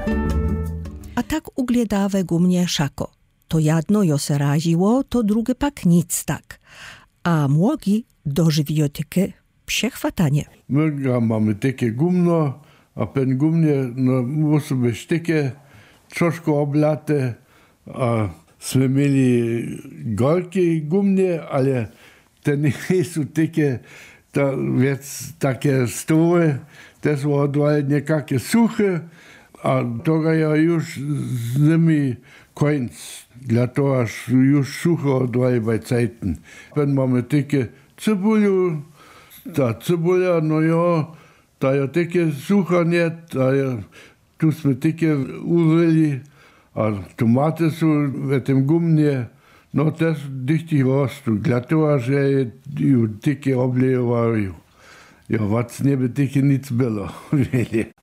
A tak ugliedawe gumnie szako. To jedno jo se raziło, to drugie pak nic tak. A młogi dożywią takie przechwatanie. My mamy takie gumno, a pen gumnie no, musi być takie troszkę oblate, a sme mieli golki gumnie, ale te nie są takie, więc takie stoły, te są odwale niekakkie suche, a to ja już z nimi koniec, dlatego aż już suche odwale bei Zeiten. Pen mamy takie cebuliu, ta cebulia, no ja, ta ja takie sucha nie, ta ja, tu sme takie uryli, a tomaty są w tym gumnie, no też dichty rosną, dlatego że ju takie oblewają. Ja, was nie by takie nic było.